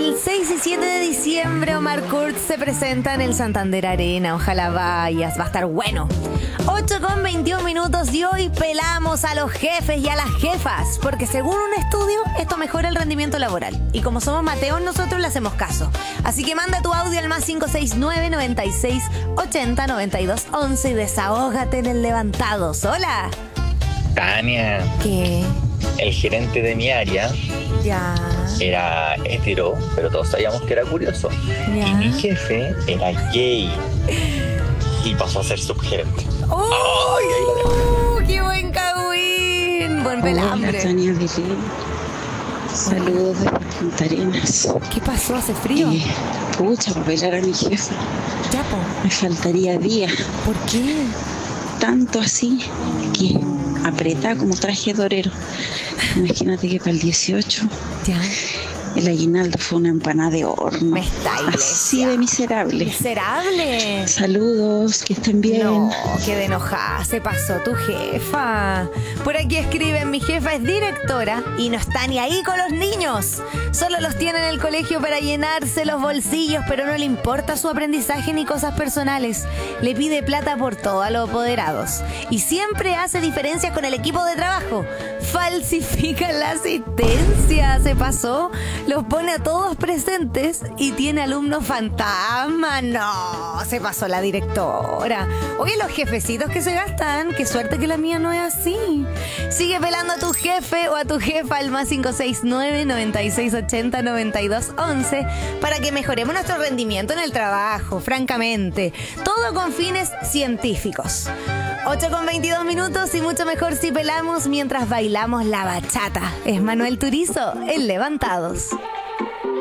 El 6 y 7 de diciembre, Omar Kurz se presenta en el Santander Arena. Ojalá vayas, va a estar bueno. 8:21 y hoy pelamos a los jefes y a las jefas, porque según un estudio, esto mejora el rendimiento laboral. Y como somos Mateos, nosotros le hacemos caso. Así que manda tu audio al más 569 96 80 92 11 y desahógate en el Levantados. ¡Hola! Tania, ¿Qué? el gerente de mi área Ya. era hetero, pero todos sabíamos que era curioso. Ya. Y mi jefe era gay y pasó a ser subgerente. ¡Oh! Ay, ahí lo dejo. ¡Qué buen cagüín! Buen Hola, pelambre. Tania Belén. Saludos de Punta Arenas. ¿Qué pasó? ¿Hace frío? Pucha, para pelar a mi jefa Ya, po. me faltaría días. ¿Por qué? Tanto así que apretada como traje torero. Imagínate que para el 18 Ya. el aguinaldo fue una empanada de horno. Me está Así iglesia. de miserable. Miserable. Saludos, que estén bien. No, qué de enojada se pasó tu jefa. Por aquí escriben, mi jefa es directora y no está ni ahí con los niños. Solo los tiene en el colegio para llenarse los bolsillos, pero no le importa su aprendizaje ni cosas personales. Le pide plata por todo a los apoderados. Y siempre hace diferencias con el equipo de trabajo. Falsifica la asistencia, se pasó. Los pone a todos presentes y tiene alumnos fantasma. No, se pasó la directora. Oye, los jefecitos que se gastan, qué suerte que la mía no es así. Sigue pelando a tu jefe o a tu jefa al más 569 96 80 92 11 para que mejoremos nuestro rendimiento en el trabajo, francamente. Todo con fines científicos. 8:22 y mucho mejor si pelamos mientras bailamos la bachata. Es Manuel Turizo, en Levantados.